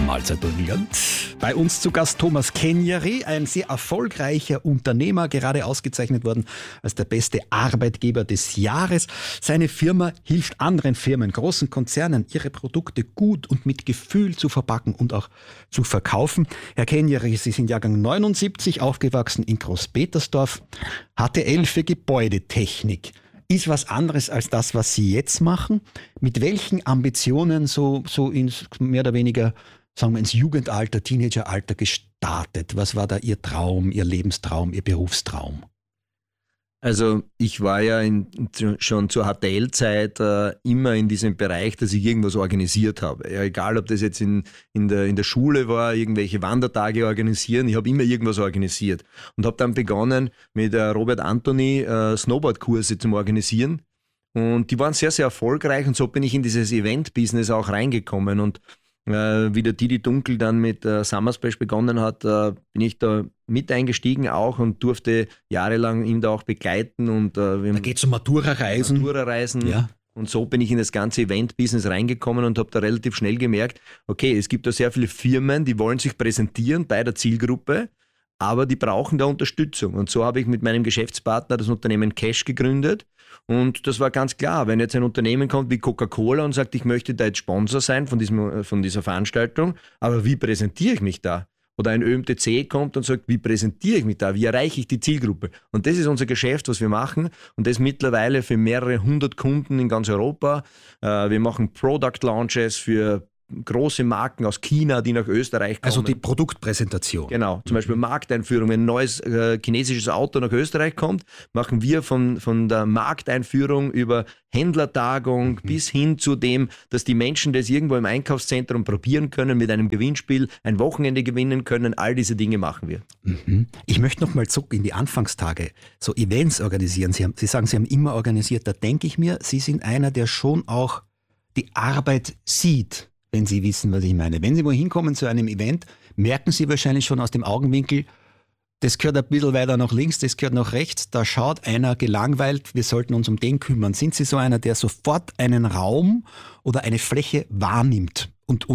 Mahlzeit Burgenland. Bei uns zu Gast Thomas Kenjary, ein sehr erfolgreicher Unternehmer, gerade ausgezeichnet worden als der beste Arbeitgeber des Jahres. Seine Firma hilft anderen Firmen, großen Konzernen, ihre Produkte gut und mit Gefühl zu verpacken und auch zu verkaufen. Herr Kenjary, Sie sind Jahrgang 79, aufgewachsen in Großpetersdorf, HTL für Gebäudetechnik. Ist was anderes als das, was Sie jetzt machen. Mit welchen Ambitionen so ins mehr oder weniger, sagen wir, ins Jugendalter, Teenageralter gestartet? Was war da Ihr Traum, Ihr Lebenstraum, Ihr Berufstraum? Also ich war ja schon zur HTL-Zeit immer in diesem Bereich, dass ich irgendwas organisiert habe. Ja, egal, ob das jetzt in der Schule war, irgendwelche Wandertage organisieren, ich habe immer irgendwas organisiert. Und habe dann begonnen mit Robert Anthony Snowboardkurse zu organisieren. Und die waren sehr, sehr erfolgreich und so bin ich in dieses Event-Business auch reingekommen. Und wie der Didi Dunkel dann mit Summer Splash begonnen hat, bin ich da mit eingestiegen auch und durfte jahrelang ihn da auch begleiten. Und, da geht es um Matura-Reisen. Ja. Und so bin ich in das ganze Event-Business reingekommen und habe da relativ schnell gemerkt, okay, es gibt da sehr viele Firmen, die wollen sich präsentieren bei der Zielgruppe, aber die brauchen da Unterstützung. Und so habe ich mit meinem Geschäftspartner das Unternehmen Cash gegründet. Und das war ganz klar, wenn jetzt ein Unternehmen kommt wie Coca-Cola und sagt, ich möchte da jetzt Sponsor sein von dieser Veranstaltung, aber wie präsentiere ich mich da? Oder ein ÖMTC kommt und sagt, wie präsentiere ich mich da? Wie erreiche ich die Zielgruppe? Und das ist unser Geschäft, was wir machen. Und das mittlerweile für mehrere hundert Kunden in ganz Europa. Wir machen Product Launches für große Marken aus China, die nach Österreich kommen. Also die Produktpräsentation. Genau, zum Beispiel Markteinführung. Wenn ein neues chinesisches Auto nach Österreich kommt, machen wir von der Markteinführung über Händlertagung bis hin zu dem, dass die Menschen das irgendwo im Einkaufszentrum probieren können, mit einem Gewinnspiel ein Wochenende gewinnen können. All diese Dinge machen wir. Ich möchte noch mal zurück in die Anfangstage, so Events organisieren. Sie sagen, Sie haben immer organisiert. Da denke ich mir, Sie sind einer, der schon auch die Arbeit sieht, wenn Sie wissen, was ich meine. Wenn Sie wohin kommen zu einem Event, merken Sie wahrscheinlich schon aus dem Augenwinkel, das gehört ein bisschen weiter nach links, das gehört nach rechts, da schaut einer gelangweilt, wir sollten uns um den kümmern. Sind Sie so einer, der sofort einen Raum oder eine Fläche wahrnimmt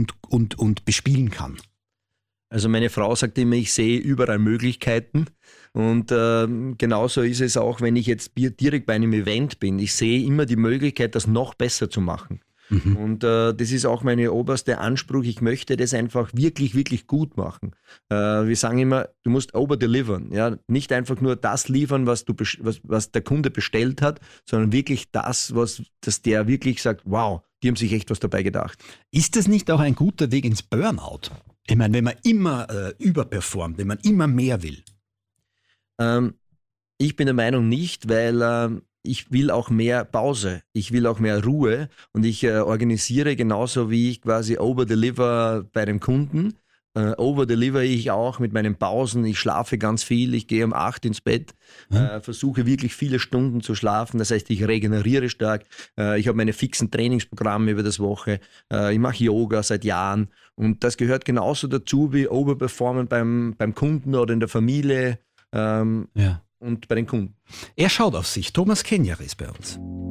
und bespielen kann? Also meine Frau sagt immer, ich sehe überall Möglichkeiten und genauso ist es auch, wenn ich jetzt direkt bei einem Event bin. Ich sehe immer die Möglichkeit, das noch besser zu machen. Und das ist auch mein oberster Anspruch. Ich möchte das einfach wirklich, wirklich gut machen. Wir sagen immer, du musst overdelivern. Ja? Nicht einfach nur das liefern, was der Kunde bestellt hat, sondern wirklich das, dass der wirklich sagt, wow, die haben sich echt was dabei gedacht. Ist das nicht auch ein guter Weg ins Burnout? Ich meine, wenn man immer überperformt, wenn man immer mehr will. Ich bin der Meinung nicht, weil ich will auch mehr Pause, ich will auch mehr Ruhe und ich organisiere genauso wie ich quasi overdeliver bei dem Kunden, overdeliver ich auch mit meinen Pausen, ich schlafe ganz viel, ich gehe um 8 ins Bett, versuche wirklich viele Stunden zu schlafen, das heißt, ich regeneriere stark, ich habe meine fixen Trainingsprogramme über das Woche, ich mache Yoga seit Jahren und das gehört genauso dazu wie overperformen beim Kunden oder in der Familie. Und bei den Kunden. Er schaut auf sich. Thomas Kenjary ist bei uns.